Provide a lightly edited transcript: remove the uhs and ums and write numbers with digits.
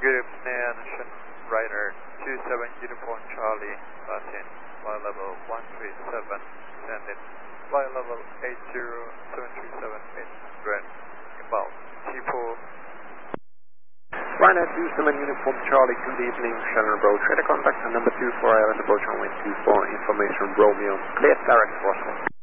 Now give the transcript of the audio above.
Good evening, Ryder 27 Uniform Charlie, Latin, flight level 137, descending, flight level 80737 inbound, T4. Ryder 27 Uniform Charlie, good evening, Shannon approach, radar contact number 24, ILS approach runway 24, information Romeo, clear direct Boston.